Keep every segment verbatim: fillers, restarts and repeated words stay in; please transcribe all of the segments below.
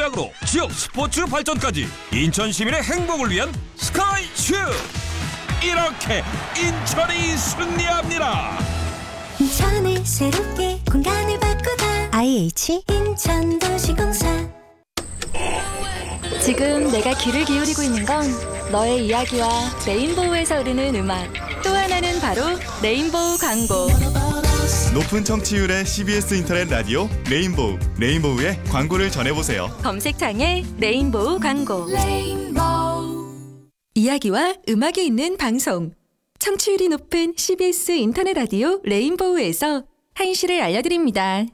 요약으로 지역 스포츠 발전까지 인천 시민의 행복을 위한 스카이슈. 이렇게 인천이 승리합니다. 인천을 새롭게 공간을 바꾸다 아이에이치 인천도시공사. 지금 내가 귀를 기울이고 있는 건 너의 이야기와 레인보우에서 흐르는 음악, 또 하나는 바로 레인보우 광고. 높은 청취율의 씨비에스 인터넷 라디오 레인보우, 레인보우의 광고를 전해보세요. 검색창에 레인보우 광고. 레인보우. 이야기와 음악이 있는 방송, 청취율이 높은 씨비에스 인터넷 라디오 레인보우에서 한시를 알려드립니다.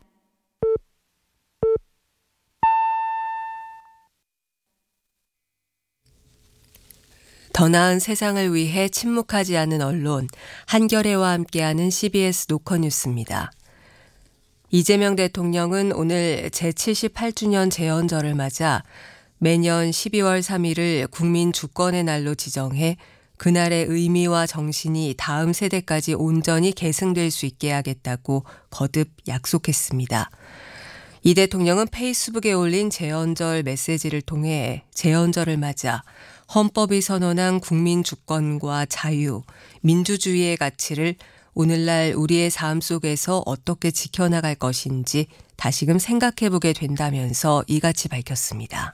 더 나은 세상을 위해 침묵하지 않는 언론, 한겨레와 함께하는 씨비에스 노컷뉴스입니다. 이재명 대통령은 오늘 제칠십팔 주년 재헌절을 맞아 매년 십이월 삼일을 국민 주권의 날로 지정해 그날의 의미와 정신이 다음 세대까지 온전히 계승될 수 있게 하겠다고 거듭 약속했습니다. 이 대통령은 페이스북에 올린 재헌절 메시지를 통해 재헌절을 맞아 헌법이 선언한 국민 주권과 자유, 민주주의의 가치를 오늘날 우리의 삶 속에서 어떻게 지켜나갈 것인지 다시금 생각해보게 된다면서 이같이 밝혔습니다.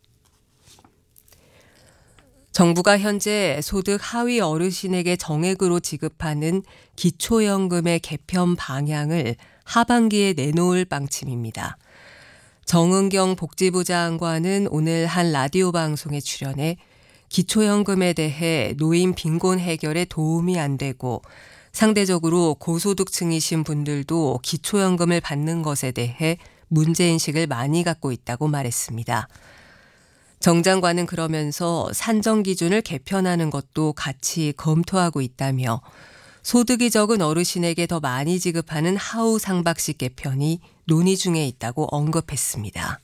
정부가 현재 소득 하위 어르신에게 정액으로 지급하는 기초연금의 개편 방향을 하반기에 내놓을 방침입니다. 정은경 복지부 장관은 오늘 한 라디오 방송에 출연해 기초연금에 대해 노인 빈곤 해결에 도움이 안 되고 상대적으로 고소득층이신 분들도 기초연금을 받는 것에 대해 문제인식을 많이 갖고 있다고 말했습니다. 정 장관은 그러면서 산정 기준을 개편하는 것도 같이 검토하고 있다며 소득이 적은 어르신에게 더 많이 지급하는 하우 상박식 개편이 논의 중에 있다고 언급했습니다.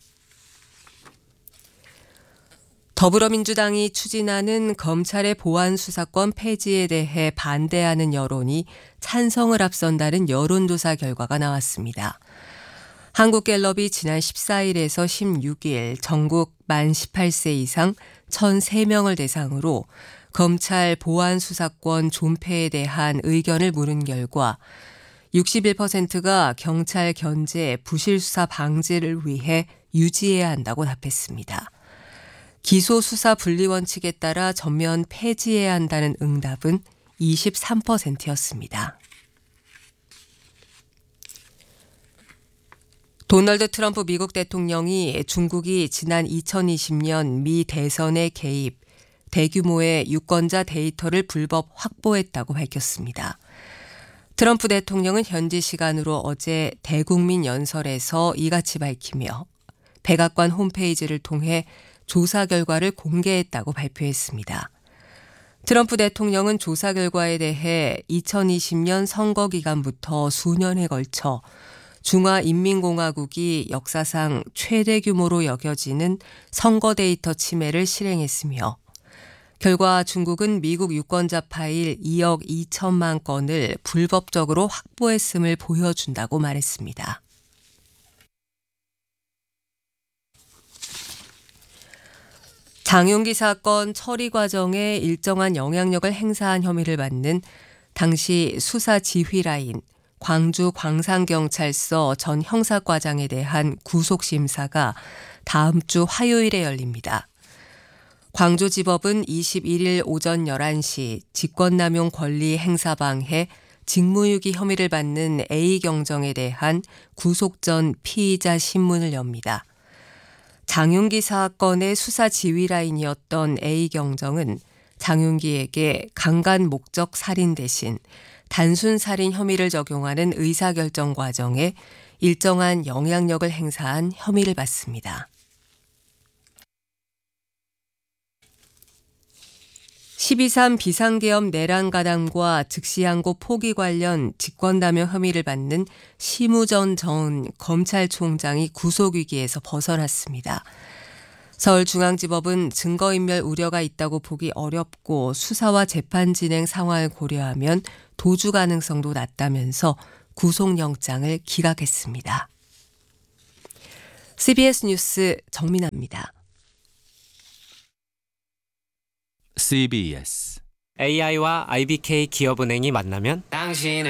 더불어민주당이 추진하는 검찰의 보안수사권 폐지에 대해 반대하는 여론이 찬성을 앞선다는 여론조사 결과가 나왔습니다. 한국갤럽이 지난 십사일에서 십육일 전국 만 십팔 세 이상 천삼 명을 대상으로 검찰 보안수사권 존폐에 대한 의견을 물은 결과 육십일 퍼센트가 경찰 견제, 부실수사 방지를 위해 유지해야 한다고 답했습니다. 기소수사 분리원칙에 따라 전면 폐지해야 한다는 응답은 이십삼 퍼센트였습니다. 도널드 트럼프 미국 대통령이 중국이 지난 이천이십년 미 대선에 개입, 대규모의 유권자 데이터를 불법 확보했다고 밝혔습니다. 트럼프 대통령은 현지 시간으로 어제 대국민 연설에서 이같이 밝히며 백악관 홈페이지를 통해 조사 결과를 공개했다고 발표했습니다. 트럼프 대통령은 조사 결과에 대해 이천이십년 선거 기간부터 수년에 걸쳐 중화인민공화국이 역사상 최대 규모로 여겨지는 선거 데이터 침해를 실행했으며 결과 중국은 미국 유권자 파일 이억 이천만 건을 불법적으로 확보했음을 보여준다고 말했습니다. 장윤기 사건 처리 과정에 일정한 영향력을 행사한 혐의를 받는 당시 수사 지휘라인 광주 광산경찰서 전 형사과장에 대한 구속심사가 다음 주 화요일에 열립니다. 광주지법은 이십일일 오전 열한 시 직권남용 권리 행사방해 직무유기 혐의를 받는 A경정에 대한 구속 전 피의자 신문을 엽니다. 장윤기 사건의 수사 지휘라인이었던 A경정은 장윤기에게 강간 목적 살인 대신 단순 살인 혐의를 적용하는 의사결정 과정에 일정한 영향력을 행사한 혐의를 받습니다. 십이삼 비상계엄 내란가담과 즉시항고 포기 관련 직권남용 혐의를 받는 심우전 전 검찰총장이 구속위기에서 벗어났습니다. 서울중앙지법은 증거인멸 우려가 있다고 보기 어렵고 수사와 재판 진행 상황을 고려하면 도주 가능성도 낮다면서 구속영장을 기각했습니다. 씨비에스 뉴스 정민아입니다. 씨비에스 에이아이와 아이비케이 기업은행이 만나면